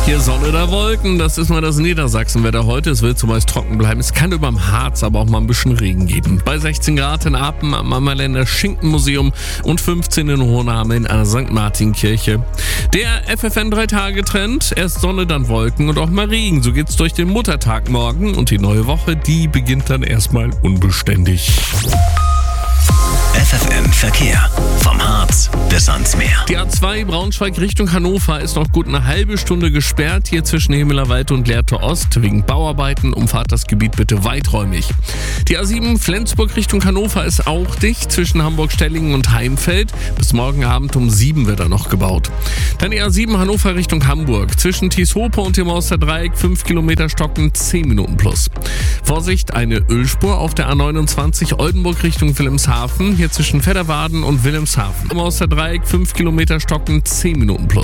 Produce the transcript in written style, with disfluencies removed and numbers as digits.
Hier Sonne oder Wolken, das ist mal das Niedersachsenwetter heute. Es wird zumeist trocken bleiben. Es kann über dem Harz aber auch mal ein bisschen Regen geben. Bei 16 Grad in Apen am Ammerländer Schinkenmuseum und 15 in Hohenhameln an der St. Martin-Kirche. Der FFN 3-Tage-Trend, erst Sonne, dann Wolken und auch mal Regen. So geht's durch den Muttertag morgen und die neue Woche, die beginnt dann erstmal unbeständig. FFN Verkehr. Vom Harz bis ans Meer. Die A2 Braunschweig Richtung Hannover ist noch gut eine halbe Stunde gesperrt. Hier zwischen Himmelerweide und Lehrte Ost. Wegen Bauarbeiten umfahrt das Gebiet bitte weiträumig. Die A7 Flensburg Richtung Hannover ist auch dicht zwischen Hamburg-Stellingen und Heimfeld. Bis morgen Abend um 7 wird er noch gebaut. Dann die A7 Hannover Richtung Hamburg. Zwischen Tieshope und dem Austerdreieck 5 Kilometer stocken, 10 Minuten plus. Vorsicht, eine Ölspur auf der A29 Oldenburg Richtung Wilhelmshaven. Hier zwischen Fedderwaden und Wilhelmshaven. Im Austerdreieck 5 Kilometer stocken, 10 Minuten plus.